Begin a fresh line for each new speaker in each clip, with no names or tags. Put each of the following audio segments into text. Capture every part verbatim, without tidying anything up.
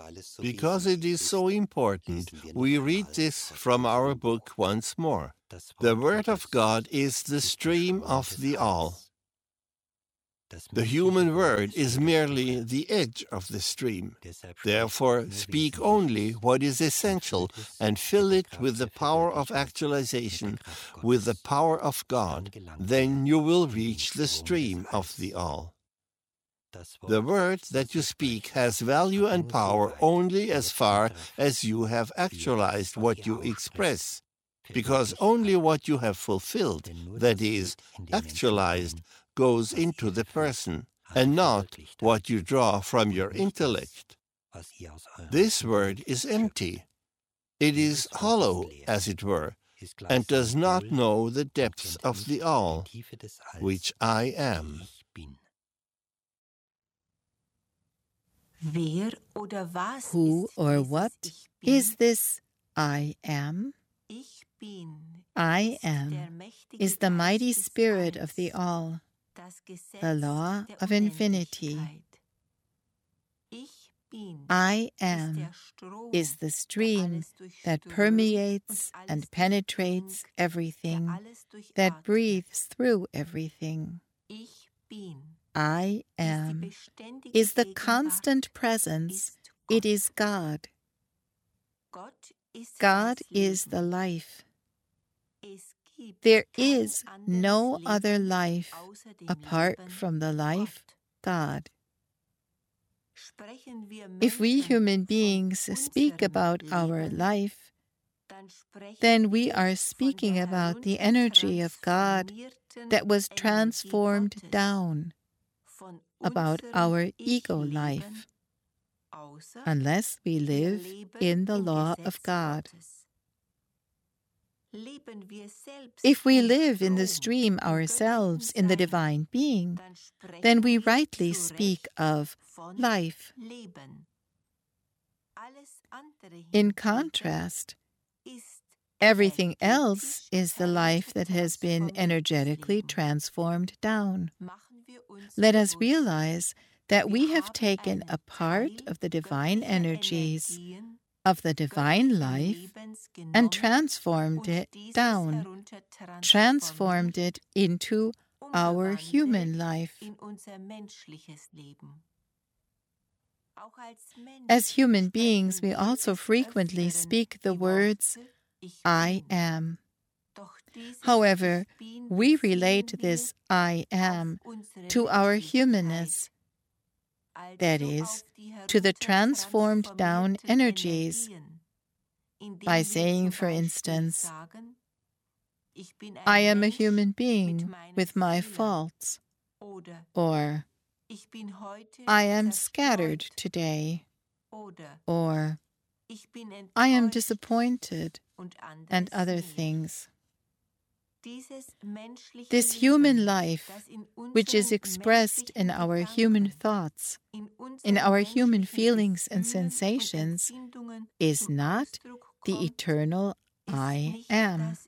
Because it is so important, we read this from our book once more. The Word of God is the stream of the all. The human word is merely the edge of the stream. Therefore, speak only what is essential and fill it with the power of actualization, with the power of God. Then you will reach the stream of the all. The word that you speak has value and power only as far as you have actualized what you express, because only what you have fulfilled, that is, actualized, goes into the person, and not what you draw from your intellect. This word is empty. It is hollow, as it were, and does not know the depths of the all, which I am.
Who or what is this I am? I am is the mighty spirit of the all, the law of infinity. I am is the stream that permeates and penetrates everything, that breathes through everything. I am is the constant presence. It is God. God is the life. There is no other life apart from the life God. If we human beings speak about our life, then we are speaking about the energy of God that was transformed down, about our ego life, unless we live in the law of God. If we live in the stream ourselves, in the divine being, then we rightly speak of life. In contrast, everything else is the life that has been energetically transformed down. Let us realize that we have taken a part of the divine energies, of the divine life, and transformed it down, transformed it into our human life. As human beings, we also frequently speak the words, I am. However, we relate this I am to our humanness, that is, to the transformed down energies, by saying, for instance, I am a human being with my faults, or I am scattered today, or I am disappointed, and other things. This human life, which is expressed in our human thoughts, in our human feelings and sensations, is not the eternal I am.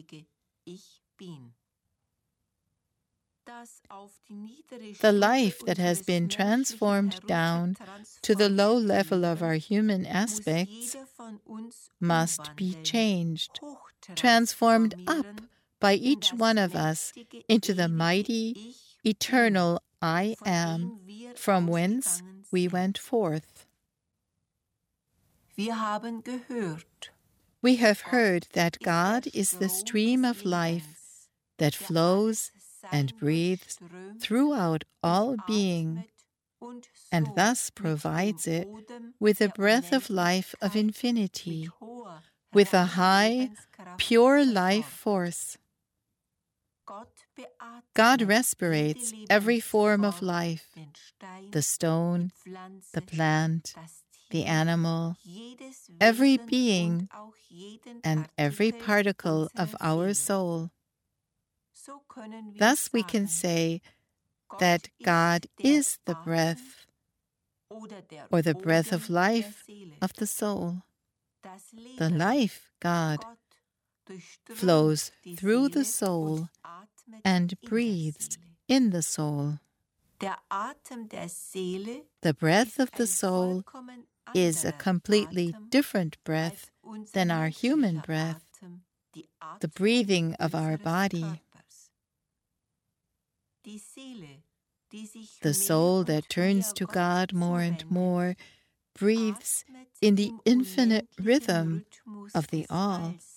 The life that has been transformed down to the low level of our human aspects must be changed, transformed up by each one of us into the mighty, eternal I am, from whence we went forth. We have heard that God is the stream of life that flows and breathes throughout all being, and thus provides it with a breath of life of infinity, with a high, pure life force. God respirates every form of life, the stone, the plant, the animal, every being, and every particle of our soul. Thus we can say that God is the breath, or the breath of life of the soul. The life, God, flows through the soul and breathes in the soul. The breath of the soul is a completely different breath than our human breath, the breathing of our body. The soul that turns to God more and more breathes in the infinite rhythm of the all.